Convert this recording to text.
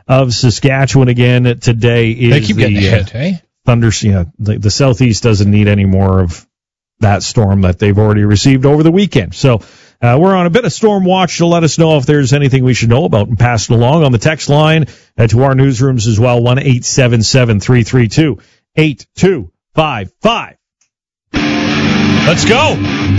of Saskatchewan again today. They keep getting hit, hey? Thunders, the southeast doesn't need any more of that storm that they've already received over the weekend. So we're on a bit of storm watch to let us know if there's anything we should know about and pass it along on the text line to our newsrooms as well, 1-877-332-8255. Let's go.